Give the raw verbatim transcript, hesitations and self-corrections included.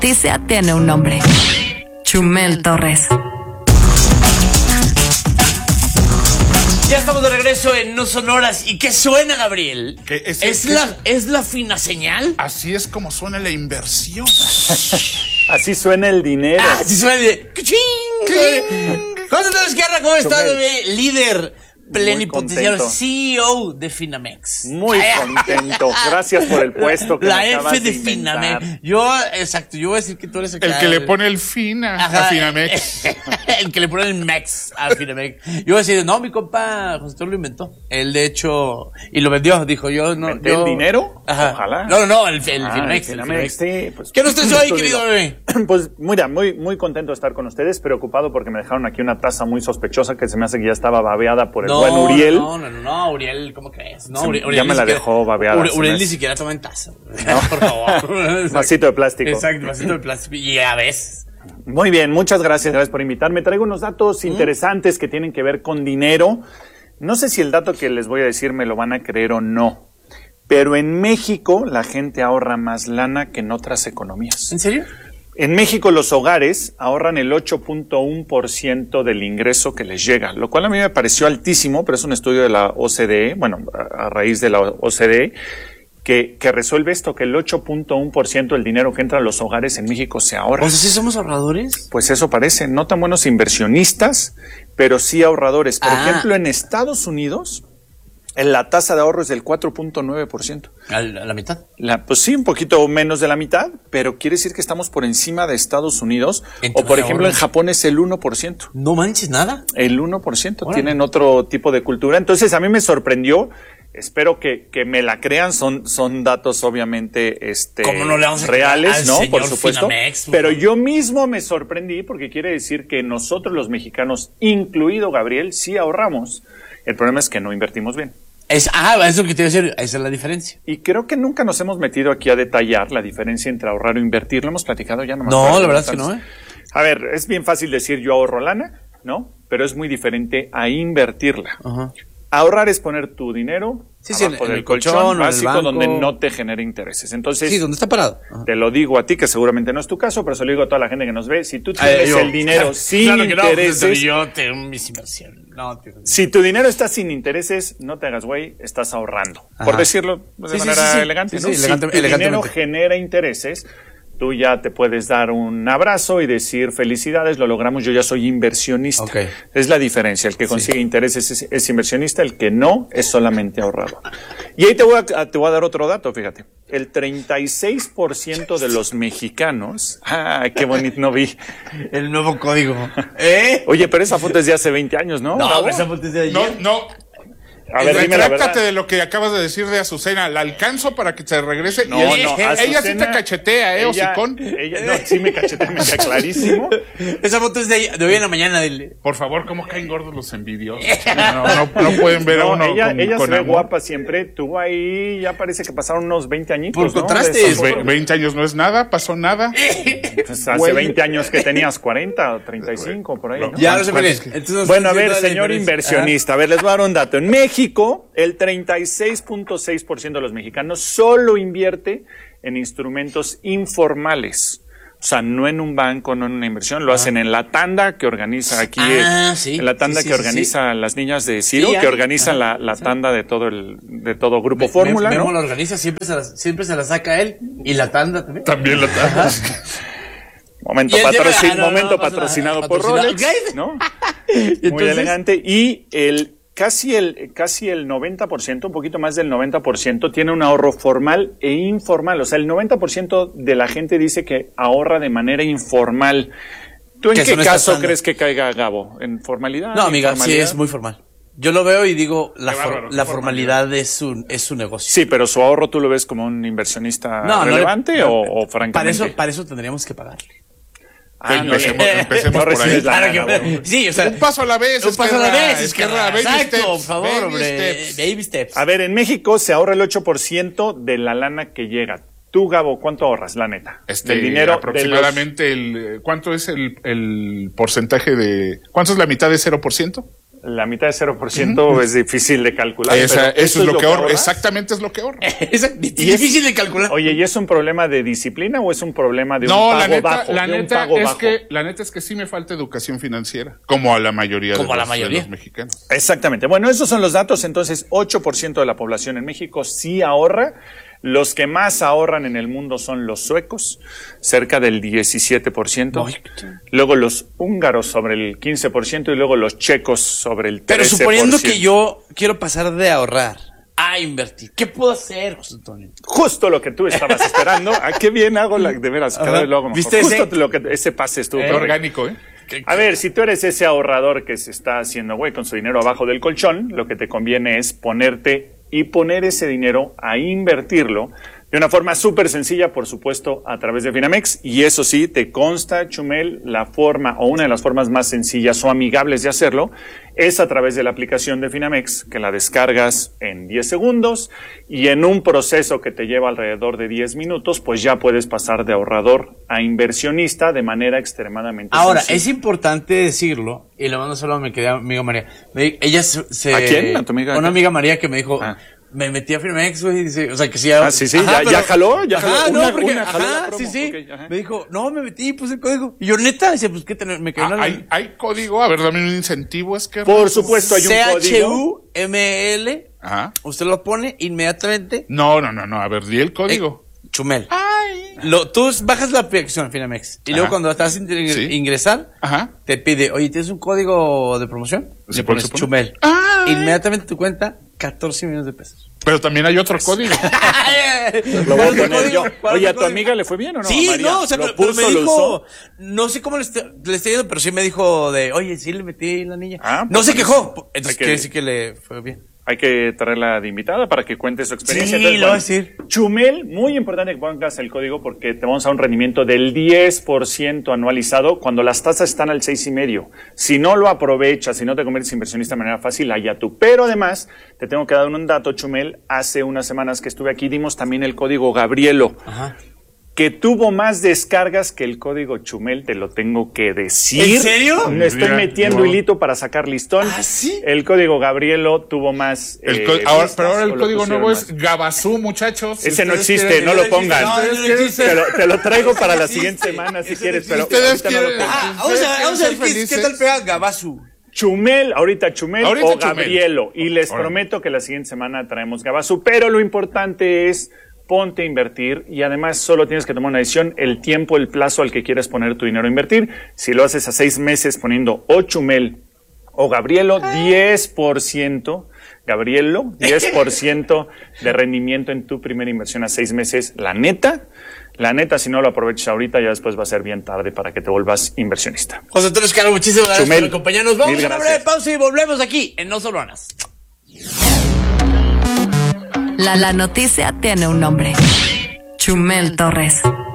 noticia tiene un nombre. Chumel Torres. Ya estamos de regreso en No Sonoras. ¿Y qué suena, Gabriel? ¿Qué es, ¿Es, qué la, es? ¿Es la fina señal? Así es como suena la inversión. Así suena el dinero. Ah, sí suena de... ¡Cachín! José Torres Guerra, ¿cómo está, Chumel. bebé? Líder plenipotenciario, contento. C E O de Finamex. Muy contento. Gracias por el puesto que La me acabas F de inventar. Finamex. Yo, exacto, yo voy a decir que tú eres El que le pone el fin a, Ajá, a Finamex. el que le pone el Mex a Finamex. Yo voy a decir, no, mi compa José Torres lo inventó. Él, de hecho, y lo vendió, dijo yo. no ¿Inventé yo, el dinero? Ajá. Ojalá. No, no, no, el, el Ah, Finamex. el el Finamex, Finamex. sí, pues, ¿Qué nos traes hoy, tú querido digo. bebé? Pues mira, muy, muy contento de estar con ustedes, preocupado porque me dejaron aquí una taza muy sospechosa que se me hace que ya estaba babeada por el buen Uriel. No, no, no, no, Uriel, ¿cómo crees? No, Se- Uriel, ya Uriel me ni la siquiera- dejó babeada, Uriel, se Uriel me ni hace. siquiera toma en taza. Por favor. Vasito de plástico. Exacto, vasito de plástico. Y a veces. Muy bien, muchas gracias, gracias por invitarme. Traigo unos datos interesantes que tienen que ver con dinero. No sé si el dato que les voy a decir me lo van a creer o no, pero en México la gente ahorra más lana que en otras economías. ¿En serio? En México los hogares ahorran el ocho punto uno por ciento del ingreso que les llega, lo cual a mí me pareció altísimo, pero es un estudio de la O C D E, bueno, a, a raíz de la O C D E, que, que resuelve esto, que el ocho punto uno por ciento del dinero que entra a los hogares en México se ahorra. O sea, ¿sí somos ahorradores? Pues eso parece, no tan buenos inversionistas, pero sí ahorradores. Por Ah. ejemplo, en Estados Unidos, en la tasa de ahorro es del cuatro punto nueve por ciento. ¿A la, a la mitad? La, pues sí, un poquito menos de la mitad, pero quiere decir que estamos por encima de Estados Unidos. ¿En O por tu ejemplo, ahorro? en Japón es el uno por ciento. No manches nada. El uno por ciento. Órale. Tienen otro tipo de cultura. Entonces, a mí me sorprendió. Espero que, que me la crean. Son, son datos, obviamente, este, ¿Cómo no le vamos a creer reales, al ¿no? señor Por supuesto. Finamex? Pero yo mismo me sorprendí porque quiere decir que nosotros los mexicanos, incluido Gabriel, sí ahorramos. El problema es que no invertimos bien. Es, ah, eso que te iba a decir, esa es la diferencia. Y creo que nunca nos hemos metido aquí a detallar la diferencia entre ahorrar o invertir. Lo hemos platicado ya, no me No, acuerdo. la verdad es que no, ¿eh? A ver, es bien fácil decir yo ahorro lana, ¿no? Pero es muy diferente a invertirla. Ajá. Ahorrar es poner tu dinero Sí, sí, abajo en el del colchón, colchón o en el básico banco. donde no te genere intereses. Entonces, Sí, ¿dónde está parado? Ajá. te lo digo a ti, que seguramente no es tu caso, pero se lo digo a toda la gente que nos ve. Si tú Ay, tienes yo- el dinero sin Claro que no, pues, intereses, yo tengo mis inversiones. No, tío. si tu dinero está sin intereses, no te hagas güey, estás ahorrando. Ajá. Por decirlo de Sí, sí, manera sí, sí. elegante. Sí, ¿no? sí, Si elegante- tu dinero elegantemente. genera intereses, tú ya te puedes dar un abrazo y decir felicidades, lo logramos, yo ya soy inversionista. Ok. Es la diferencia. El que consigue intereses es, es inversionista, el que no es solamente ahorrador. Y ahí te voy a, te voy a dar otro dato, fíjate. El treinta y seis por ciento de los mexicanos, ah, qué bonito, no vi. El nuevo código. ¿Eh? Oye, pero esa foto es de hace veinte años, ¿no? No, Bravo. esa foto es de ayer. No, no. A ver, dime la Retráctate verdad. de lo que acabas de decir de Azucena. La alcanzo para que se regrese. No, y ella, no, ella sí Azucena, te cachetea, ¿eh, ella- hocicón? ella- no, sí me cachetea, me queda clarísimo. Esa foto es de, de hoy en la mañana. Del... Por favor, ¿cómo caen gordos los envidiosos? No, no, no pueden ver a No, uno ella, con, ella con se ve amor. guapa siempre. Tú ahí ya parece que pasaron unos veinte añitos, Por ¿no? contraste, De esa Ve- foto. veinte años no es nada, pasó nada. Pues hace Güey. veinte años que tenías cuarenta o treinta y cinco, por ahí, ¿no? Ya no se ¿Cuál ve. es que- Entonces, Bueno, a ¿qué ver, tal la señor diferencia? inversionista, a ver, les voy a dar un dato. En México, el treinta y seis punto seis por ciento de los mexicanos solo invierte en instrumentos informales. O sea, no en un banco, no en una inversión, lo hacen en la tanda que organiza aquí, Ah, eh, sí. en la tanda Sí, sí, que sí, organiza las niñas de Ciro, Sí, que hay. organizan Ajá, la, la tanda de todo el, de todo Grupo Me- Fórmula, me- ¿no? Memo la organiza, siempre se, la, siempre se la saca él. Y la tanda también. También lo Momento, Y él lleva- patrocin- ah, no, no, momento no pasa patrocinado nada. por Patrocinado. Rolex, Ok. ¿no? Y Muy entonces- elegante. Y el casi el casi el noventa por ciento, un poquito más del noventa por ciento, tiene un ahorro formal e informal. O sea, el noventa por ciento de la gente dice que ahorra de manera informal. ¿Tú en Que qué eso no está caso tan- crees que caiga, Gabo? ¿En formalidad? No, amiga, sí informalidad? es muy formal. Yo lo veo y digo, la, Qué for- bárbaro, qué la formalidad es su, es su negocio. Sí, pero su ahorro tú lo ves como un inversionista No, no le- relevante no, o, o francamente. Para eso, para eso tendríamos que pagarle. Ah, no, empecemos, eh, empecemos no por ahí. recibes la- Claro que- Gabo. sí, o sea, Un paso a la vez, un paso a la Esquerra, vez, Esquerra, Esquerra. baby Exacto, steps, por favor, baby hombre. steps. Baby steps. A ver, en México se ahorra el ocho por ciento de la lana que llega. Tú, Gabo, ¿cuánto ahorras, la neta? Este, Del dinero. aproximadamente el, ¿cuánto es el, el porcentaje de, cuánto es la mitad de cero por ciento? De La mitad de cero por ciento es difícil de calcular. Esa, pero eso es lo que ahorra. ahorras. Exactamente es lo que ahorra. Es difícil de calcular. Oye, ¿y es un problema de disciplina o es un problema de No, un pago la neta, bajo? la de un neta pago es bajo? que, la neta es que sí me falta educación financiera, como a la mayoría, Como de, a la los, mayoría. de los mexicanos. Exactamente. Bueno, esos son los datos. Entonces, ocho por ciento de la población en México sí ahorra. Los que más ahorran en el mundo son los suecos, cerca del diecisiete por ciento. Ay, Luego los húngaros sobre el quince por ciento y luego los checos sobre el Pero trece por ciento. suponiendo que yo quiero pasar de ahorrar a invertir, ¿qué puedo hacer, José Antonio? Justo lo que tú estabas esperando. ¿A qué bien hago la, de veras? Cada Ajá. vez lo hago mejor. ¿Viste Justo ese? lo que ese pase estuvo Qué correcto. orgánico, ¿eh? A ver, si tú eres ese ahorrador que se está haciendo güey con su dinero abajo del colchón, lo que te conviene es ponerte y poner ese dinero a invertirlo de una forma súper sencilla, por supuesto, a través de Finamex. Y eso sí, te consta, Chumel, la forma o una de las formas más sencillas o amigables de hacerlo es a través de la aplicación de Finamex, que la descargas en diez segundos y en un proceso que te lleva alrededor de diez minutos, pues ya puedes pasar de ahorrador a inversionista de manera extremadamente Ahora, sencilla. es importante decirlo, y lo mando solo a mi querida amiga María. Me- ella se, se- ¿A quién? ¿A tu amiga? Una amiga María que me dijo, Ah. me metí a Finamex, güey, y dice, o sea, que sí. ya- Ah, sí, sí, ya- ya jaló, ya ajá, jaló. no, Una- porque, una jaló la ajá, promo, sí, sí. ok, ajá. Me dijo, no, me metí y puse el código. Y yo, neta, dice, pues, ¿qué te, me quedó Ah, la- hay, hay código, a ver, dame un incentivo, es que. Por supuesto, hay un C H código. U M L, Ajá. usted lo pone inmediatamente, No, no, no, no, a ver, di el código. Chumel. Ay. Lo, tú bajas la aplicación Finamex y luego Ajá. cuando estás a ingre- Sí. ingresar, Ajá. te pide, oye, ¿tienes un código de promoción? Sí, Le por pones supuesto. Chumel. Ay. Inmediatamente tu cuenta, catorce millones de pesos. Pero también hay otro código. Lo voy ¿Cuál a es tu poner código? yo. ¿Cuál es Oye, tu ¿a tu código? amiga le fue bien o no? Sí, María? no, o sea, lo pero, pero puso, me lo dijo, usó. no sé cómo le, está, le está yendo, pero sí me dijo de, oye, sí le metí la niña. Ah, no pues se con quejó. eso. Entonces Hay que- quiere decir que le fue bien. Hay que traerla de invitada para que cuente su experiencia. Sí, Entonces, lo voy a bueno, decir. Chumel, muy importante que pongas el código porque te vamos a dar un rendimiento del diez por ciento anualizado cuando las tasas están al seis y medio. Si no lo aprovechas, si no te conviertes en inversionista de manera fácil, allá tú. Pero además, te tengo que dar un dato, Chumel. Hace unas semanas que estuve aquí, dimos también el código Gabrielo, Ajá. que tuvo más descargas que el código Chumel, te lo tengo que decir. ¿En serio? Me estoy Mira, metiendo no. hilito para sacar listón. ¿Ah, sí? El código Gabrielo tuvo más. El eh, co- ahora, vistas, pero ahora el o lo código pusieron nuevo más. es Gabazú, muchachos. Si Ese no ustedes existe, quieren- no lo pongan. No, no existe. Te lo, te lo traigo para la Ese siguiente existe. semana si Ese quieres, pero existe. ahorita no lo Ustedes pongan. Ah, vamos a, ¿Ustedes vamos a ver quieren qué, ser qué tal felices? pega Gabazu. Chumel, ahorita Chumel Ahorita o Chumel. Gabrielo. Y les Órale. prometo que la siguiente semana traemos Gabazú. Pero lo importante es ponte a invertir y además solo tienes que tomar una decisión, el tiempo, el plazo al que quieres poner tu dinero a invertir. Si lo haces a seis meses poniendo o Chumel o Gabrielo, diez por ciento, Gabrielo, diez por ciento de rendimiento en tu primera inversión a seis meses. La neta, la neta, si no lo aprovechas ahorita, ya después va a ser bien tarde para que te vuelvas inversionista. José Antonio Escaro, muchísimas gracias Chumel, por acompañarnos. Vamos mil a una gracias. breve pausa y volvemos aquí en No Solo Anas. La la noticia tiene un nombre. Chumel Torres.